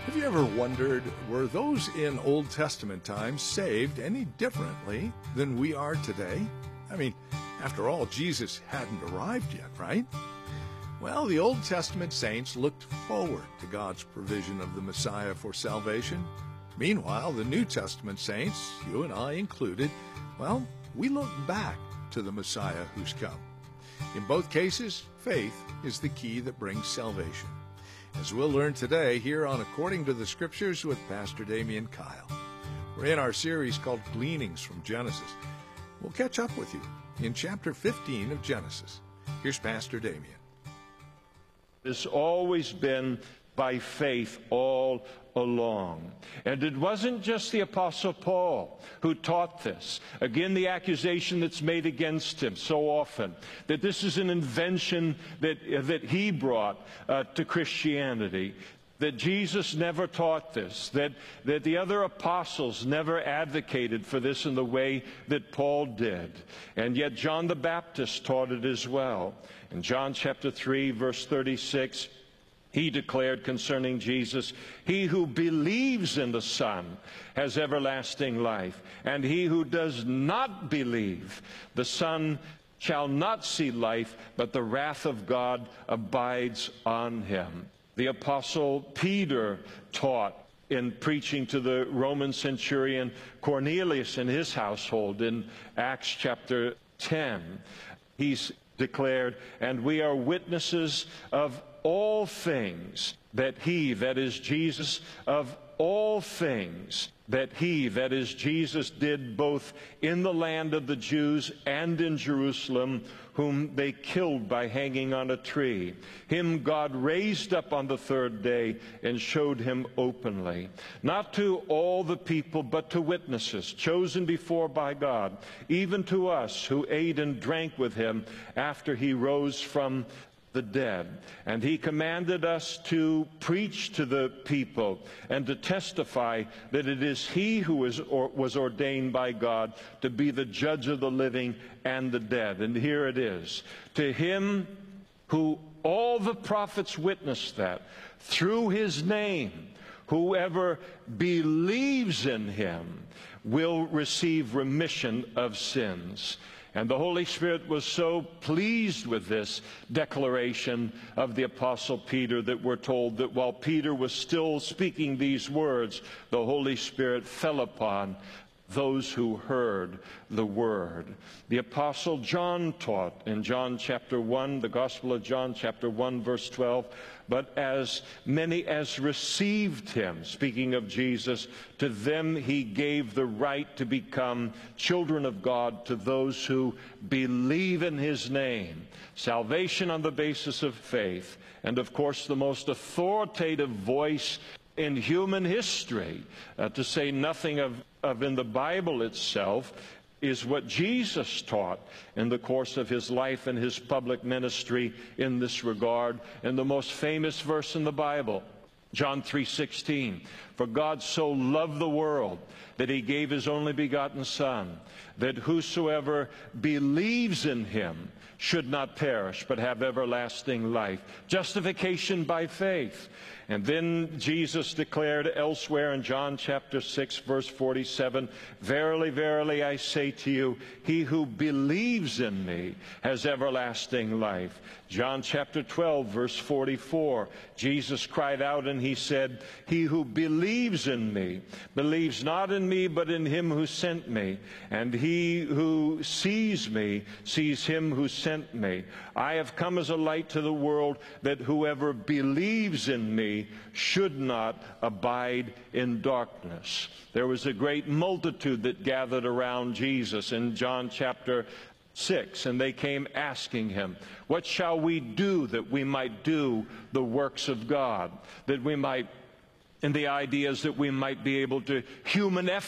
Have you ever wondered, were those in Old Testament times saved any differently than we are today? I mean, after all, Jesus hadn't arrived yet, right? Well, the Old Testament saints looked forward to God's provision of the Messiah for salvation. Meanwhile, the New Testament saints, you and I included, well, we look back to the Messiah who's come. In both cases, faith is the key that brings salvation. As we'll learn today here on According to the Scriptures with Pastor Damian Kyle. We're in our series called Gleanings from Genesis. We'll catch up with you in chapter 15 of Genesis. Here's Pastor Damian. It's always been by faith all along. And it wasn't just the Apostle Paul who taught this. Again, the accusation that's made against him so often, that this is an invention that he brought to Christianity, that Jesus never taught this, that the other apostles never advocated for this in the way that Paul did. And yet John the Baptist taught it as well. In John chapter 3, verse 36, he declared concerning Jesus, "He who believes in the Son has everlasting life, and he who does not believe the Son shall not see life, but the wrath of God abides on him." The Apostle Peter taught in preaching to the Roman centurion Cornelius and his household in Acts chapter 10. He's declared, "And we are witnesses of all things that he, that is Jesus, of all things that he, that is Jesus, did both in the land of the Jews and in Jerusalem, whom they killed by hanging on a tree. Him God raised up on the third day and showed him openly, not to all the people, but to witnesses chosen before by God, even to us who ate and drank with him after he rose from the dead. And he commanded us to preach to the people and to testify that it is he who was ordained by God to be the judge of the living and the dead." And here it is. "To him who all the prophets witness that through his name, whoever believes in him will receive remission of sins." And the Holy Spirit was so pleased with this declaration of the Apostle Peter that we're told that while Peter was still speaking these words, the Holy Spirit fell upon those who heard the word. The Apostle John taught in John chapter 1, the Gospel of John chapter 1, verse 12, "But as many as received him," speaking of Jesus, "to them he gave the right to become children of God, to those who believe in his name." Salvation on the basis of faith. And of course the most authoritative voice in human history, to say nothing of in the Bible itself, is what Jesus taught in the course of his life and his public ministry in this regard. And the most famous verse in the Bible, John 3:16, "For God so loved the world that he gave his only begotten Son, that whosoever believes in him should not perish but have everlasting life." Justification by faith. And then Jesus declared elsewhere in John chapter 6, verse 47, "Verily, verily, I say to you, he who believes in me has everlasting life." John chapter 12, verse 44, Jesus cried out and he said, "He who believes in me believes not in me, but in him who sent me. And he who sees me sees him who sent me. I have come as a light to the world, that whoever believes in me should not abide in darkness." There was a great multitude that gathered around Jesus in John chapter 6, and they came asking him, "What shall we do that we might do the works of God?" That we might, and the idea is that we might be able to human effort